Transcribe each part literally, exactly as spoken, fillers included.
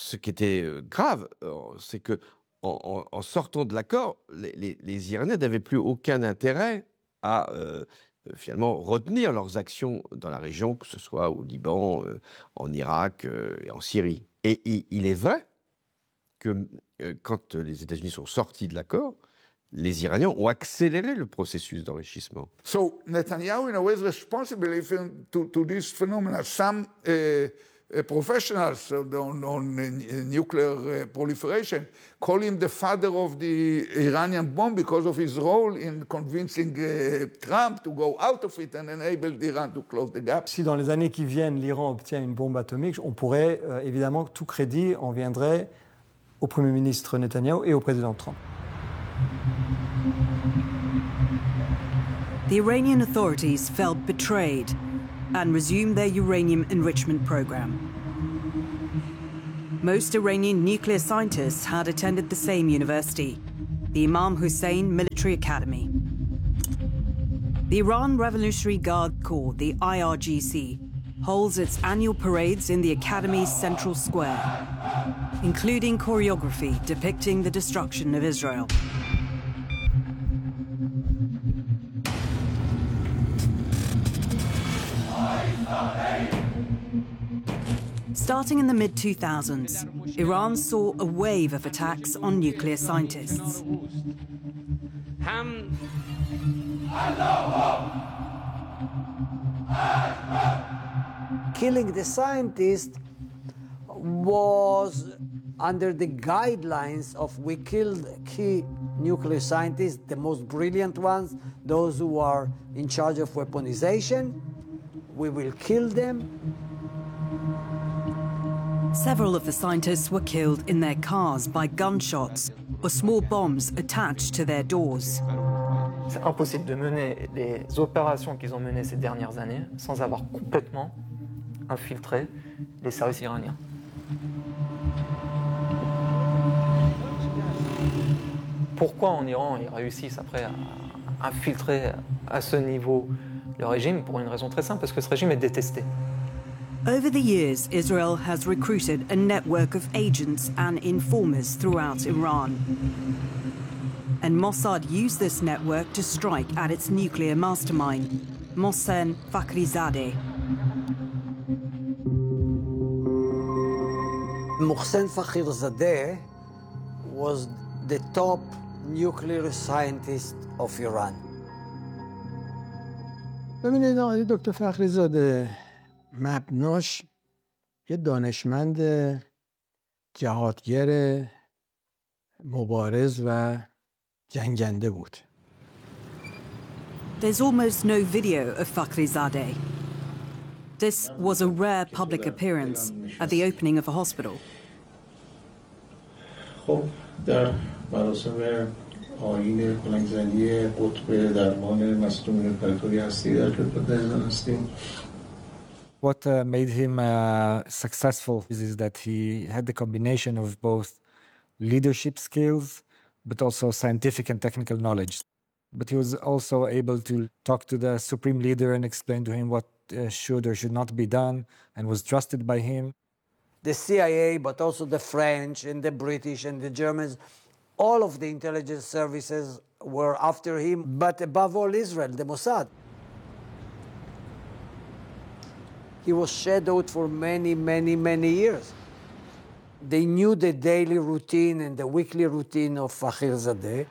ce qui était grave, c'est que en, en, en sortant de l'accord, les, les, les Iraniens n'avaient plus aucun intérêt à euh, finalement retenir leurs actions dans la région, que ce soit au Liban, euh, en Irak euh, et en Syrie. Et il, il est vrai que euh, quand les États-Unis sont sortis de l'accord, les Iraniens ont accéléré le processus d'enrichissement. So Netanyahu, in a way, is responsible to, to this phenomenon. Some uh, uh, professionals on, on uh, nuclear uh, proliferation call him the father of the Iranian bomb because of his role in convincing uh, Trump to go out of it and enable Iran to close the gap. Si dans les années qui viennent, l'Iran obtient une bombe atomique, on pourrait euh, évidemment tout crédit en viendrait au Premier ministre Netanyahu et au président Trump. The Iranian authorities felt betrayed and resumed their uranium enrichment program. Most Iranian nuclear scientists had attended the same university, the Imam Hussein Military Academy. The Iran Revolutionary Guard Corps, the I R G C, holds its annual parades in the Academy's central square, including choreography depicting the destruction of Israel. Starting in the mid two thousands, Iran saw a wave of attacks on nuclear scientists. Killing the scientist was under the guidelines of we killed key nuclear scientists, the most brilliant ones, those who are in charge of weaponization. We will kill them. Several of the scientists were killed in their cars by gunshots or small bombs attached to their doors. C'est impossible de mener les opérations qu'ils ont menées ces dernières années sans avoir complètement infiltré les services iraniens. Pourquoi en Iran ils réussissent après à infiltrer à ce niveau le régime? Pour une raison très simple, parce que ce régime est détesté. Over the years, Israel has recruited a network of agents and informers throughout Iran. And Mossad used this network to strike at its nuclear mastermind, Mohsen Fakhrizadeh. Mohsen Fakhrizadeh was the top nuclear scientist of Iran. ببینید آقای دکتر فخریزاده مبناش یه دانشمند جهادگر مبارز و جنگنده بود. There's almost no video of Fakhrizadeh. This was a rare public appearance at the opening of a hospital. خب در مراسم آیین بلندزنی قطب درمان مصدومین پرتوری هستی در خدمت عزیزان هستیم. What uh, made him uh, successful is, is that he had the combination of both leadership skills, but also scientific and technical knowledge. But he was also able to talk to the supreme leader and explain to him what uh, should or should not be done, and was trusted by him. The C I A, but also the French and the British and the Germans, all of the intelligence services were after him, but above all Israel, the Mossad. He was shadowed for many, many, many years. They knew the daily routine and the weekly routine of Fakhrizadeh.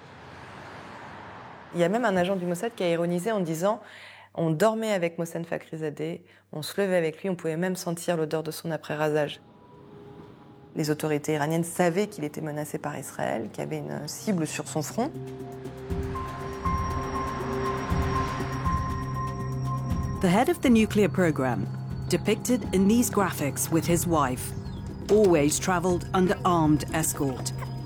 Il y a même un agent du Mossad qui a ironisé en disant on dormait avec Mohsen Fakhrizadeh, on se levait avec lui, on pouvait même sentir l'odeur de son après-rasage. Les autorités iraniennes savaient qu'il était menacé par Israël, qu'il y avait une cible sur son front. The head of the nuclear program, depicted in these graphics with his wife, always traveled under armed escort.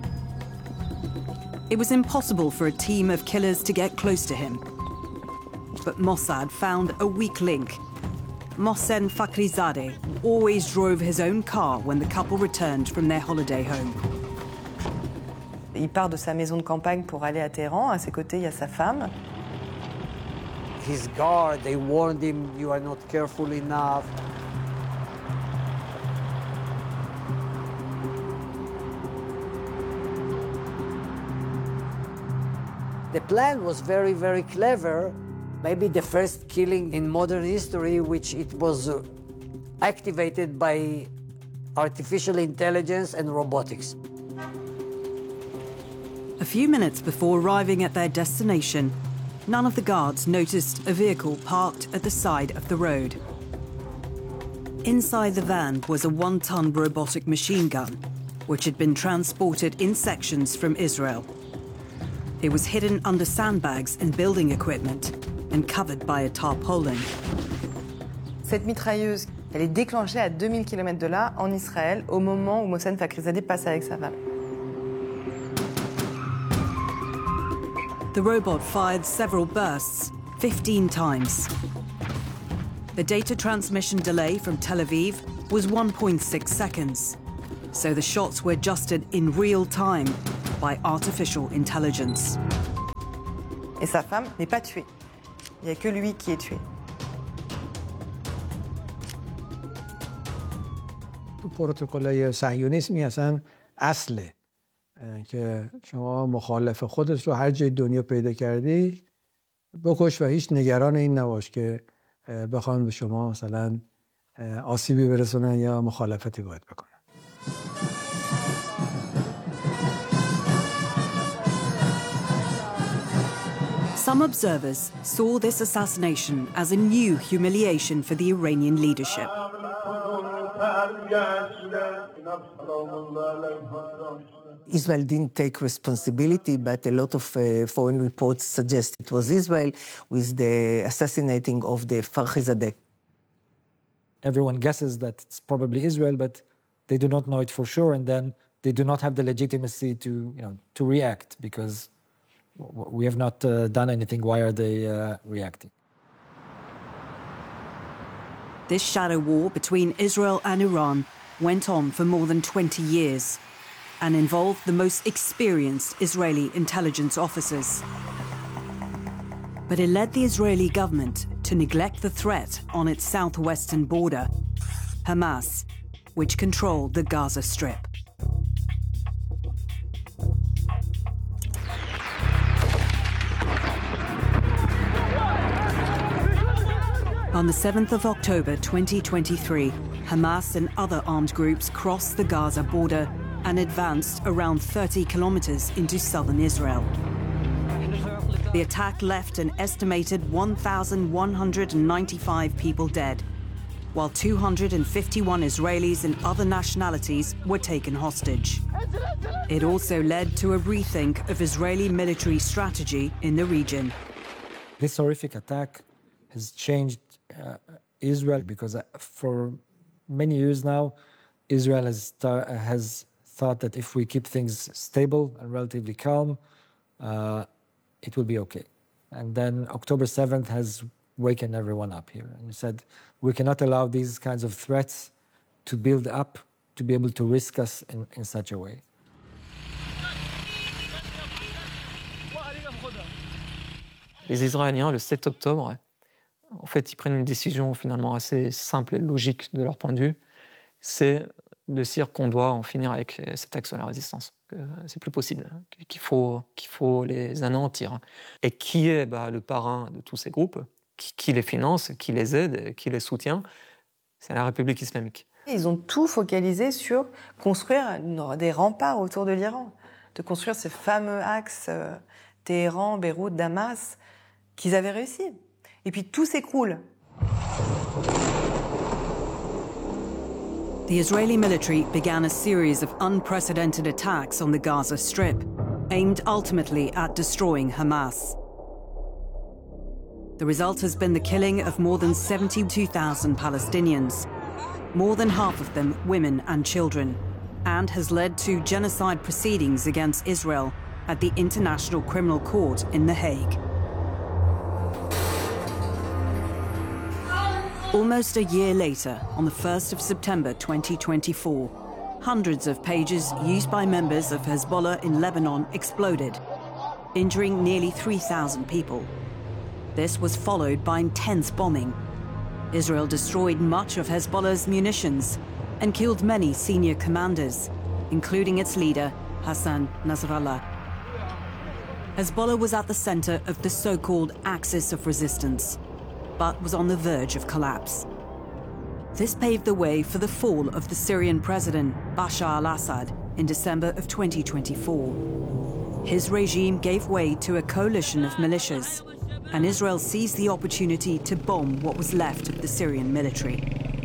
It was impossible for a team of killers to get close to him. But Mossad found a weak link. Mohsen Fakhrizadeh always drove his own car when the couple returned from their holiday home. Il part de sa maison de campagne pour aller à Téhéran. À ses côtés, il y a sa femme. His guard, they warned him, you are not careful enough. The plan was very, very clever. Maybe the first killing in modern history, which it was uh, activated by artificial intelligence and robotics. A few minutes before arriving at their destination, none of the guards noticed a vehicle parked at the side of the road. Inside the van was a one-ton robotic machine gun, which had been transported in sections from Israel. It was hidden under sandbags and building equipment and covered by a tarpaulin. Cette mitrailleuse, elle est déclenchée à deux mille kilomètres de là, en Israël, au moment où Mohsen Fakhrizadeh passe avec sa femme. The robot fired several bursts, fifteen times. The data transmission delay from Tel Aviv was one point six seconds, so the shots were adjusted in real time by artificial intelligence. Et sa femme n'est pas tuée. Il n'y a que lui qui est tué. تو پروتکل‌های صهیونیسمی اصلا اصله که شما مخالف خودت رو هر جای دنیا پیدا کردی بکش و هیچ نگران این نباش که بخوان به شما مثلا آسیبی برسونن یا مخالفتی باید بکنن. Some observers saw this assassination as a new humiliation for the Iranian leadership. Israel didn't take responsibility, but a lot of uh, foreign reports suggest it was Israel with the assassinating of the Fakhrizadeh. Everyone guesses that it's probably Israel, but they do not know it for sure, and then they do not have the legitimacy to, you know, to react because we have not uh, done anything. Why are they uh, reacting? This shadow war between Israel and Iran went on for more than twenty years and involved the most experienced Israeli intelligence officers. But it led the Israeli government to neglect the threat on its southwestern border, Hamas, which controlled the Gaza Strip. On the seventh of October twenty twenty-three, Hamas and other armed groups crossed the Gaza border and advanced around thirty kilometers into southern Israel. The attack left an estimated one thousand one hundred ninety-five people dead, while two hundred fifty-one Israelis and other nationalities were taken hostage. It also led to a rethink of Israeli military strategy in the region. This horrific attack has changed uh, Israel because uh, for many years now, Israel has, th- has thought that if we keep things stable and relatively calm, uh, it will be okay. And then October seventh has waken everyone up here. And he said, we cannot allow these kinds of threats to build up, to be able to risk us in, in such a way. Les Israéliens, le sept octobre, en fait, ils prennent une décision finalement assez simple et logique de leur point de vue. C'est de se dire qu'on doit en finir avec cet axe de la résistance. Que c'est plus possible, qu'il faut, qu'il faut les anéantir. Et qui est bah, le parrain de tous ces groupes, qui, qui les finance, qui les aide, qui les soutient? C'est la République islamique. Ils ont tout focalisé sur construire des remparts autour de l'Iran, de construire ces fameux axes euh, Téhéran, Beyrouth, Damas, qu'ils avaient réussi. Et puis tout s'écroule. The Israeli military began a series of unprecedented attacks on the Gaza Strip, aimed ultimately at destroying Hamas. The result has been the killing of more than seventy-two thousand Palestinians, more than half of them women and children, and has led to genocide proceedings against Israel at the International Criminal Court in The Hague. Almost a year later, on the first of September twenty twenty-four, hundreds of pages used by members of Hezbollah in Lebanon exploded, injuring nearly three thousand people. This was followed by intense bombing. Israel destroyed much of Hezbollah's munitions and killed many senior commanders, including its leader, Hassan Nasrallah. Hezbollah was at the center of the so-called axis of resistance, but was on the verge of collapse. This paved the way for the fall of the Syrian president, Bashar al-Assad, in December of twenty twenty-four. His regime gave way to a coalition of militias, and Israel seized the opportunity to bomb what was left of the Syrian military.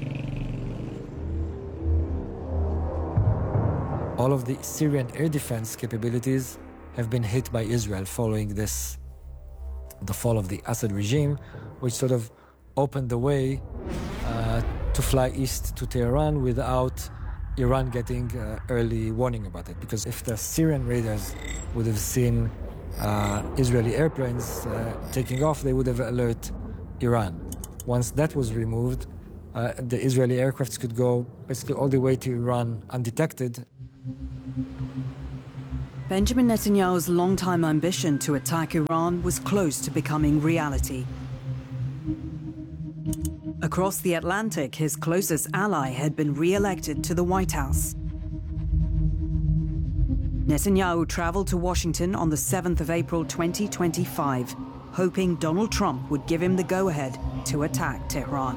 All of the Syrian air defense capabilities have been hit by Israel following this, the fall of the Assad regime, which sort of opened the way uh, to fly east to Tehran without Iran getting uh, early warning about it. Because if the Syrian raiders would have seen uh, Israeli airplanes uh, taking off, they would have alerted Iran. Once that was removed, uh, the Israeli aircrafts could go basically all the way to Iran undetected. Benjamin Netanyahu's long-time ambition to attack Iran was close to becoming reality. Across the Atlantic, his closest ally had been re-elected to the White House. Netanyahu traveled to Washington on the seventh of April twenty twenty-five, hoping Donald Trump would give him the go-ahead to attack Tehran.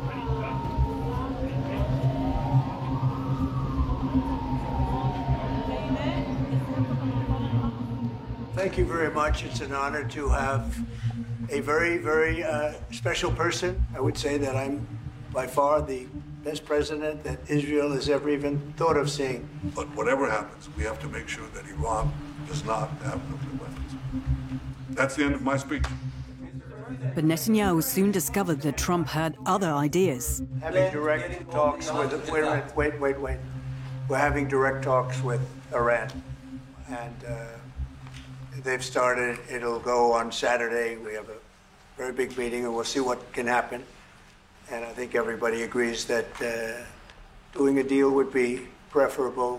Thank you very much. It's an honor to have a very, very uh, special person. I would say that I'm by far the best president that Israel has ever even thought of seeing. But whatever happens, we have to make sure that Iran does not have nuclear weapons. That's the end of my speech. But Netanyahu soon discovered that Trump had other ideas. Having direct talks with, wait a minute, wait, wait, wait. We're having direct talks with Iran. And uh, they've started, it'll go on Saturday. We have a very big meeting and we'll see what can happen. And I think everybody agrees that uh, doing a deal would be preferable.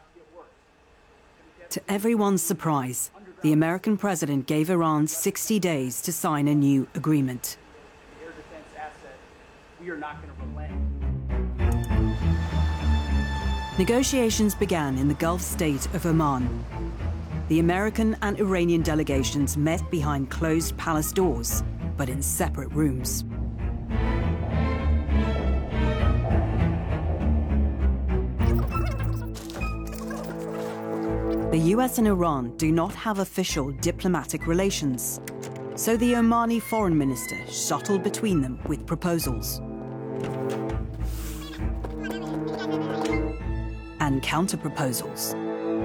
To everyone's surprise, the American president gave Iran sixty days to sign a new agreement. Air defense asset, we are not going to relent. Negotiations began in the Gulf state of Oman. The American and Iranian delegations met behind closed palace doors, but in separate rooms. The U S and Iran do not have official diplomatic relations, so the Omani foreign minister shuttled between them with proposals and counter-proposals,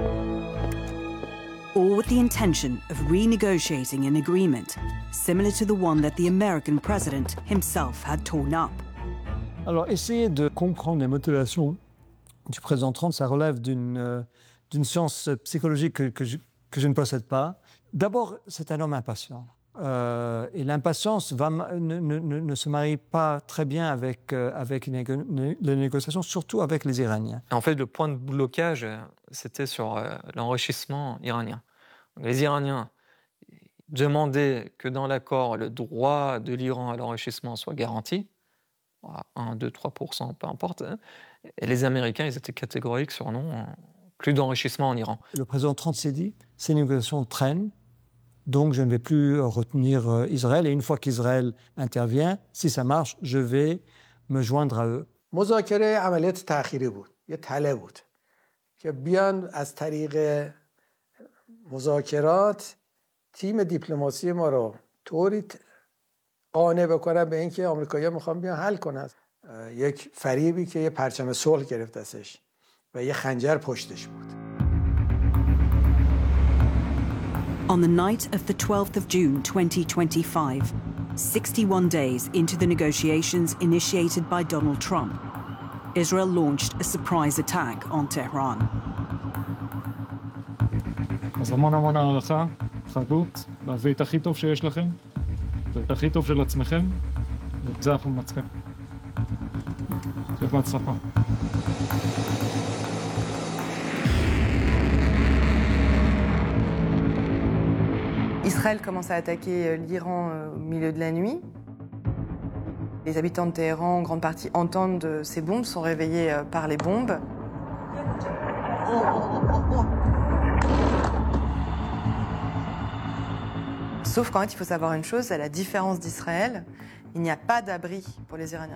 all with the intention of renegotiating an agreement similar to the one that the American president himself had torn up. Alors, essayer de comprendre les motivations du président Trump, ça relève d'une euh, d'une science psychologique que, que, je, que je ne possède pas. D'abord, c'est un homme impatient. Euh, et l'impatience va, ne, ne, ne se marie pas très bien avec, euh, avec les, négo les négociations, surtout avec les Iraniens. En fait, le point de blocage, c'était sur euh, l'enrichissement iranien. Les Iraniens demandaient que dans l'accord, le droit de l'Iran à l'enrichissement soit garanti, un, deux, trois pour cent, peu importe. Et les Américains, ils étaient catégoriques sur non, plus d'enrichissement en Iran. Le président Trump s'est dit, ces négociations traînent, donc je ne vais plus retenir Israël. Et une fois qu'Israël intervient, si ça marche, je vais me joindre à eux. مذاکره عملیات تأخیری بود، یه تله بود که بیان از طریق مذاکرات تیم دیپلماسی ما رو طوری قانع بکنن به اینکه آمریکایی‌ها میخوان بیان حل کنن. یک فریبی که یه پرچم صلح گرفت ازش و یه خنجر پشتش بود. On the night of the twelfth of June twenty twenty-five, sixty-one days into the negotiations initiated by Donald Trump, Israel launched a surprise attack on Tehran. אז המון המון הערכה, חדות, להביא את הכי טוב שיש לכם, ואת הכי טוב של עצמכם, ואת זה אנחנו מנצחים. שיהיה בהצלחה. Israël commence à attaquer l'Iran au milieu de la nuit. Les habitants de Téhéran, en grande partie, entendent ces bombes, sont réveillés par les bombes. Sauf qu'en fait, il faut savoir une chose, à la différence d'Israël, il n'y a pas d'abri pour les Iraniens.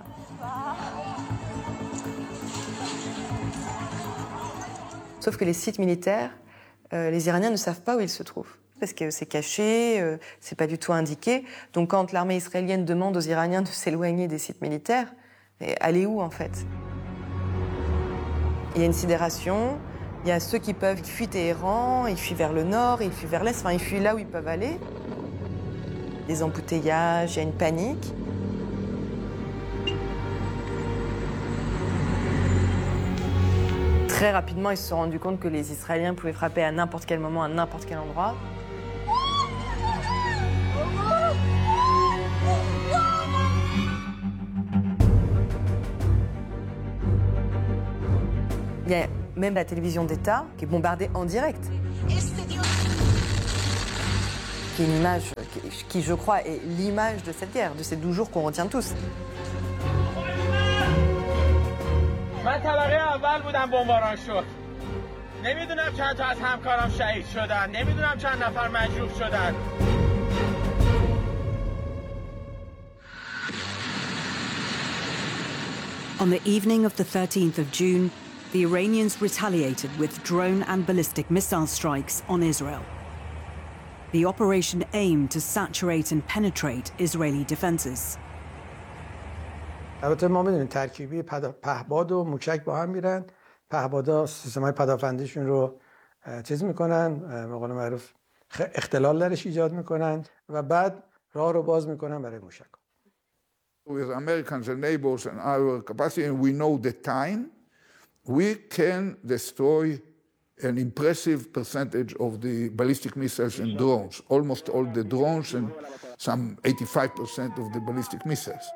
Sauf que les sites militaires, euh, les Iraniens ne savent pas où ils se trouvent. Parce que c'est caché, euh, c'est pas du tout indiqué. Donc quand l'armée israélienne demande aux Iraniens de s'éloigner des sites militaires, allez où en fait? Il y a une sidération, il y a ceux qui peuvent, ils fuient Téhéran, ils fuient vers le nord, ils fuient vers l'est, enfin ils fuient là où ils peuvent aller. Des embouteillages, il y a une panique. Très rapidement, ils se sont rendus compte que les Israéliens pouvaient frapper à n'importe quel moment, à n'importe quel endroit. Il y a même la télévision d'État qui est bombardée en direct. Qui est une image qui, qui, je crois, est l'image de cette guerre, de ces douze jours qu'on retient tous. من طبقه اول بودم بمباران شد. نمیدونم چند تا از همکارام شهید شدن. نمیدونم چند نفر مجروح شدن. On the evening of the thirteenth of June, the Iranians retaliated with drone and ballistic missile strikes on Israel. The operation aimed to saturate and penetrate Israeli defenses. البته ما میدونیم ترکیبی پهباد و موشک با هم میرن. پهبادا سیستم‌های پدافندیشون رو چیز میکنن، به قول معروف اختلال درش ایجاد میکنن و بعد راه رو باز میکنن برای موشک. With Americans and neighbors and our capacity, and we know the time, we can destroy an impressive percentage of the ballistic missiles and drones, almost all the drones and some eighty-five percent of the ballistic missiles.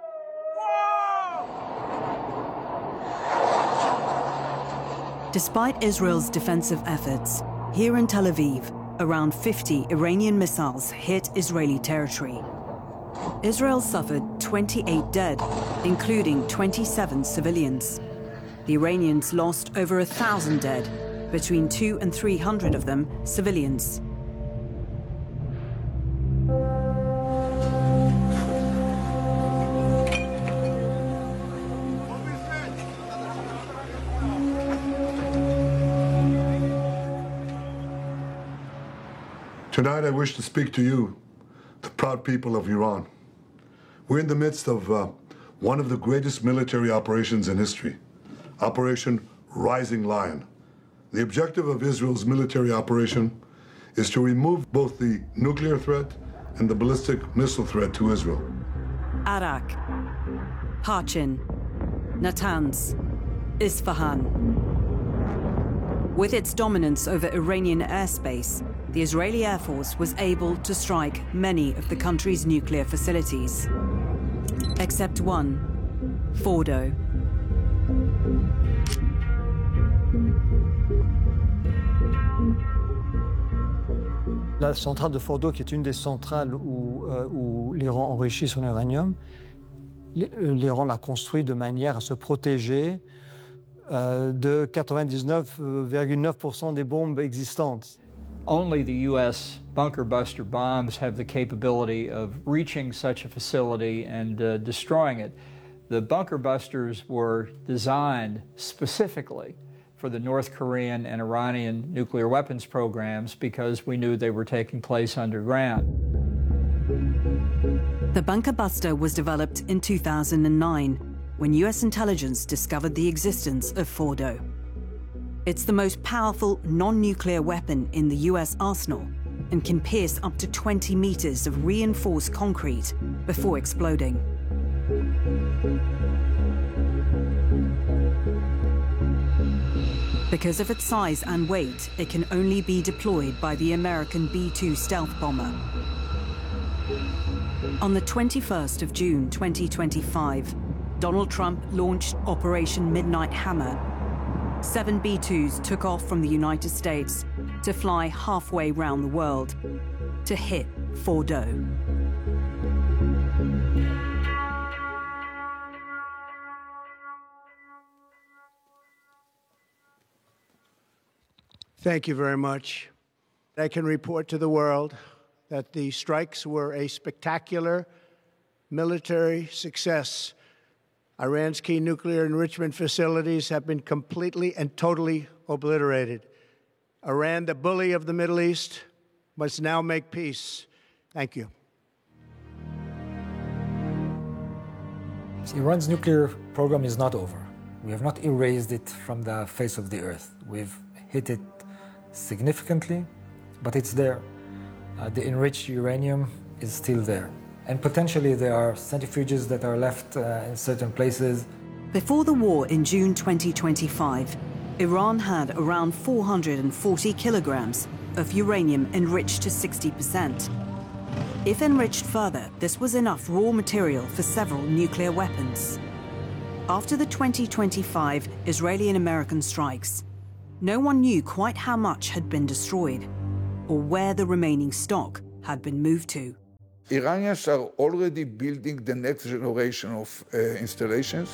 Despite Israel's defensive efforts, here in Tel Aviv, around fifty Iranian missiles hit Israeli territory. Israel suffered twenty-eight dead, including twenty-seven civilians. The Iranians lost over a thousand dead, between two and three hundred of them civilians. Tonight I wish to speak to you, the proud people of Iran. We're in the midst of uh, one of the greatest military operations in history, Operation Rising Lion. The objective of Israel's military operation is to remove both the nuclear threat and the ballistic missile threat to Israel. Arak, Parchin, Natanz, Isfahan. With its dominance over Iranian airspace, the Israeli Air Force was able to strike many of the country's nuclear facilities. Except one, Fordo. La centrale de Fordo, qui est une des centrales où, euh, où l'Iran enrichit son uranium, l'Iran l'a construit de manière à se protéger euh, de quatre-vingt-dix-neuf virgule neuf pour cent des bombes existantes. Only the U S bunker buster bombs have the capability of reaching such a facility and uh, destroying it. The bunker busters were designed specifically for the North Korean and Iranian nuclear weapons programs because we knew they were taking place underground. The bunker buster was developed in two thousand nine when U S intelligence discovered the existence of Fordo. It's the most powerful non-nuclear weapon in the U S arsenal and can pierce up to twenty meters of reinforced concrete before exploding. Because of its size and weight, it can only be deployed by the American B two stealth bomber. On the twenty-first of June twenty twenty-five, Donald Trump launched Operation Midnight Hammer. Seven B twos took off from the United States to fly halfway round the world to hit Fordo. Thank you very much. I can report to the world that the strikes were a spectacular military success. Iran's key nuclear enrichment facilities have been completely and totally obliterated. Iran, the bully of the Middle East, must now make peace. Thank you. Iran's nuclear program is not over. We have not erased it from the face of the earth. We've hit it significantly, but it's there. Uh, the enriched uranium is still there. And potentially there are centrifuges that are left uh, in certain places. Before the war in June twenty twenty-five, Iran had around four hundred forty kilograms of uranium enriched to sixty percent. If enriched further, this was enough raw material for several nuclear weapons. After the twenty twenty-five Israeli and American strikes, no one knew quite how much had been destroyed or where the remaining stock had been moved to. Iranians are already building the next generation of uh, installations.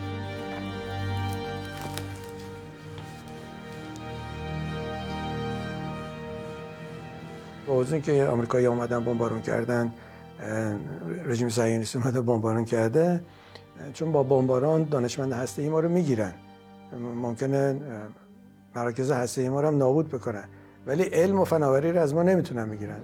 با از اینکه آمریکایی اومدن بمبارون کردن، رژیم صهیونیستی اومده بمبارون کرده، چون با بمباران دانشمند هسته‌ای ما رو میگیرن، ممکنه مراکز هسته‌ای ما رو هم نابود بکنن، ولی علم و فناوری رو از ما نمیتونن بگیرن.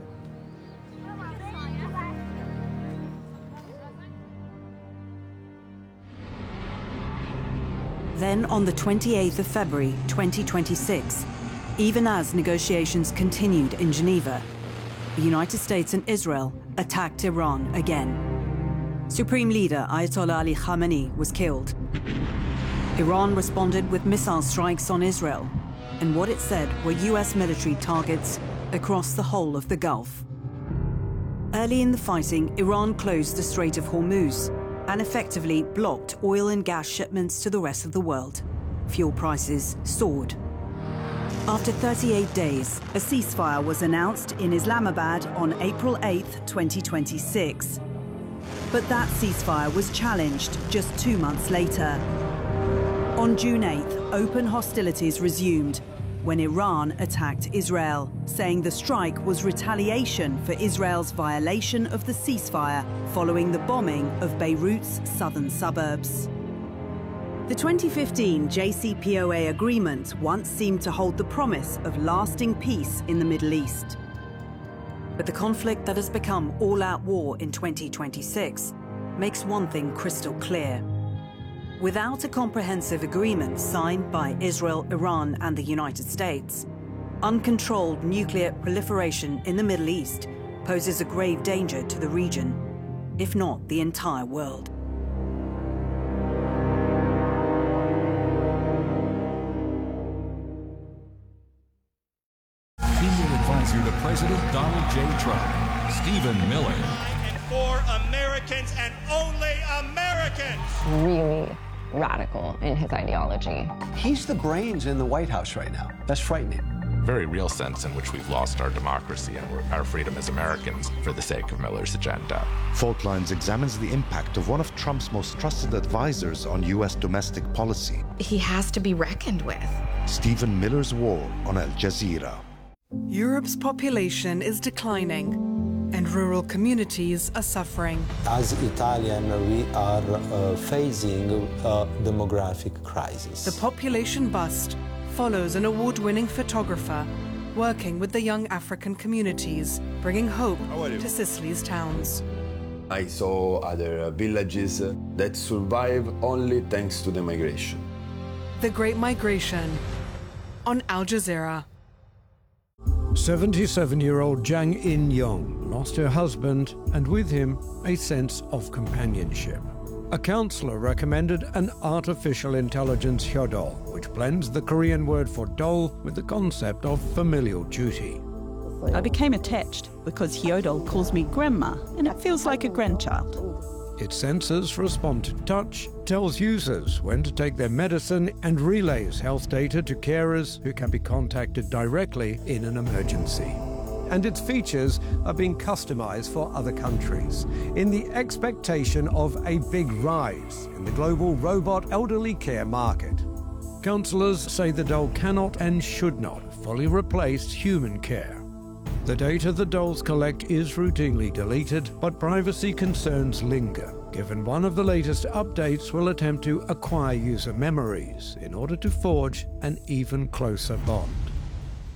Then, on the twenty-eighth of February twenty twenty-six, even as negotiations continued in Geneva, the United States and Israel attacked Iran again. Supreme Leader Ayatollah Ali Khamenei was killed. Iran responded with missile strikes on Israel and what it said were U S military targets across the whole of the Gulf. Early in the fighting, Iran closed the Strait of Hormuz and effectively blocked oil and gas shipments to the rest of the world. Fuel prices soared. After thirty-eight days, a ceasefire was announced in Islamabad on April eighth, twenty twenty-six. But that ceasefire was challenged just two months later. On June eighth, open hostilities resumed when Iran attacked Israel, saying the strike was retaliation for Israel's violation of the ceasefire following the bombing of Beirut's southern suburbs. The twenty fifteen J C P O A agreement once seemed to hold the promise of lasting peace in the Middle East. But the conflict that has become all-out war in twenty twenty-six makes one thing crystal clear. Without a comprehensive agreement signed by Israel, Iran, and the United States, uncontrolled nuclear proliferation in the Middle East poses a grave danger to the region, if not the entire world. Senior advisor to President Donald J. Trump, Stephen Miller. And for Americans and only Americans. Really radical in his ideology. He's the brains in the White House right now. That's frightening. Very real sense in which we've lost our democracy and our freedom as Americans for the sake of Miller's agenda. Fault Lines examines the impact of one of Trump's most trusted advisors on U S domestic policy. He has to be reckoned with. Stephen Miller's War on Al Jazeera. Europe's population is declining and rural communities are suffering. As Italian, we are uh, facing a demographic crisis. The population bust follows an award-winning photographer working with the young African communities, bringing hope to Sicily's towns. I saw other villages that survive only thanks to the migration. The Great Migration on Al Jazeera. seventy-seven-year-old Jang In-young lost her husband and with him a sense of companionship. A counselor recommended an artificial intelligence hyodol, which blends the Korean word for doll with the concept of familial duty. I became attached because Hyodol calls me grandma and it feels like a grandchild. Its sensors respond to touch, tells users when to take their medicine, and relays health data to carers who can be contacted directly in an emergency. And its features are being customized for other countries in the expectation of a big rise in the global robot elderly care market. Counsellors say the doll cannot and should not fully replace human care. The data the dolls collect is routinely deleted, but privacy concerns linger, given one of the latest updates will attempt to acquire user memories in order to forge an even closer bond.